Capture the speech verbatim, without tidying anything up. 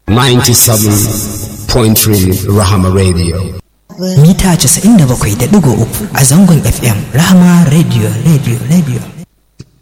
ninety-seven point three Rahama Radio. Mita casa'in da bakwai da ɗigo uku a zangon F M Rahama Radio Radio Radio.